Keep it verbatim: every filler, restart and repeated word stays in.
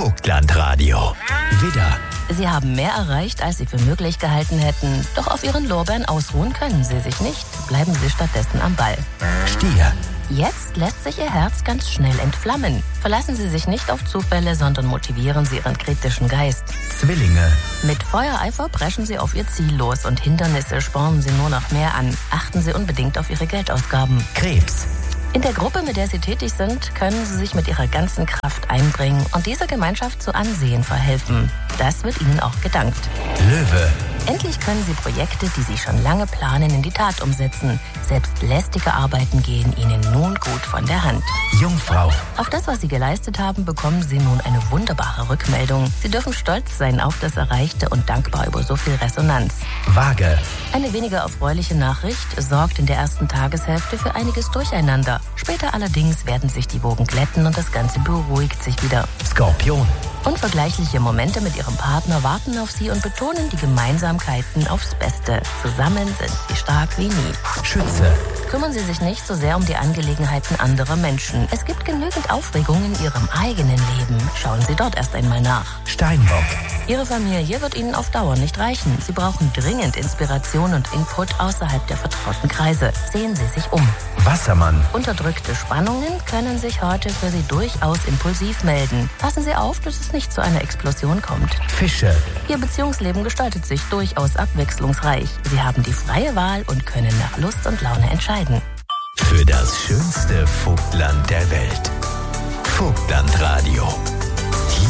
Vogtlandradio. Widder. Sie haben mehr erreicht, als Sie für möglich gehalten hätten. Doch auf Ihren Lorbeeren ausruhen können Sie sich nicht. Bleiben Sie stattdessen am Ball. Stier. Jetzt lässt sich Ihr Herz ganz schnell entflammen. Verlassen Sie sich nicht auf Zufälle, sondern motivieren Sie Ihren kritischen Geist. Zwillinge. Mit Feuereifer preschen Sie auf Ihr Ziel los und Hindernisse spornen Sie nur noch mehr an. Achten Sie unbedingt auf Ihre Geldausgaben. Krebs. In der Gruppe, mit der Sie tätig sind, können Sie sich mit Ihrer ganzen Kraft einbringen und dieser Gemeinschaft zu Ansehen verhelfen. Das wird Ihnen auch gedankt. Löwe. Endlich können Sie Projekte, die Sie schon lange planen, in die Tat umsetzen. Selbst lästige Arbeiten gehen Ihnen nun gut von der Hand. Jungfrau. Auf das, was Sie geleistet haben, bekommen Sie nun eine wunderbare Rückmeldung. Sie dürfen stolz sein auf das Erreichte und dankbar über so viel Resonanz. Waage. Eine weniger erfreuliche Nachricht sorgt in der ersten Tageshälfte für einiges Durcheinander. Später allerdings werden sich die Wogen glätten und das Ganze beruhigt sich wieder. Skorpion. Unvergleichliche Momente mit Ihrem Partner warten auf Sie und betonen die Gemeinsamkeiten aufs Beste. Zusammen sind Sie stark wie nie. Schütze. Kümmern Sie sich nicht so sehr um die Angelegenheiten anderer Menschen. Es gibt genügend Aufregung in Ihrem eigenen Leben. Schauen Sie dort erst einmal nach. Steinbock. Ihre Familie wird Ihnen auf Dauer nicht reichen. Sie brauchen dringend Inspiration und Input außerhalb der vertrauten Kreise. Sehen Sie sich um. Wassermann. Unterdrückte Spannungen können sich heute für Sie durchaus impulsiv melden. Passen Sie auf, dass es nicht zu einer Explosion kommt. Fische. Ihr Beziehungsleben gestaltet sich durchaus abwechslungsreich. Sie haben die freie Wahl und können nach Lust und Laune entscheiden. Für das schönste Vogtland der Welt. Vogtlandradio.